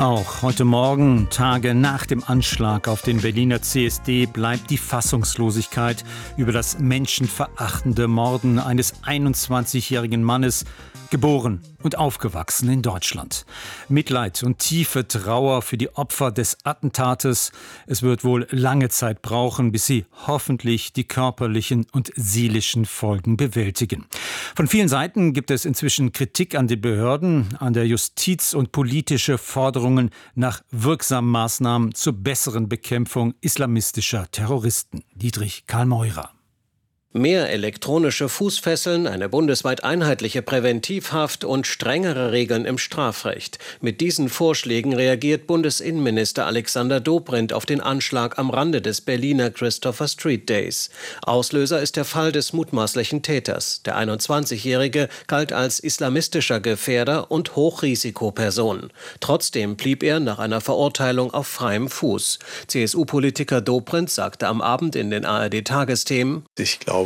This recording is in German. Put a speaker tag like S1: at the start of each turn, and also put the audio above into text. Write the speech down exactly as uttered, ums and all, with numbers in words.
S1: Auch heute Morgen, Tage nach dem Anschlag auf den Berliner C S D, bleibt die Fassungslosigkeit über das menschenverachtende Morden eines einundzwanzigjährigen Mannes, geboren und aufgewachsen in Deutschland. Mitleid und tiefe Trauer für die Opfer des Attentates. Es wird wohl lange Zeit brauchen, bis sie hoffentlich die körperlichen und seelischen Folgen bewältigen. Von vielen Seiten gibt es inzwischen Kritik an den Behörden, an der Justiz und politische Forderungen nach wirksamen Maßnahmen zur besseren Bekämpfung islamistischer Terroristen. Dietrich Karl Meurer.
S2: Mehr elektronische Fußfesseln, eine bundesweit einheitliche Präventivhaft und strengere Regeln im Strafrecht. Mit diesen Vorschlägen reagiert Bundesinnenminister Alexander Dobrindt auf den Anschlag am Rande des Berliner Christopher Street Days. Auslöser ist der Fall des mutmaßlichen Täters. Der einundzwanzigjährige galt als islamistischer Gefährder und Hochrisikoperson. Trotzdem blieb er nach einer Verurteilung auf freiem Fuß. C S U-Politiker Dobrindt sagte am Abend in den A R D-Tagesthemen:
S3: Ich glaube,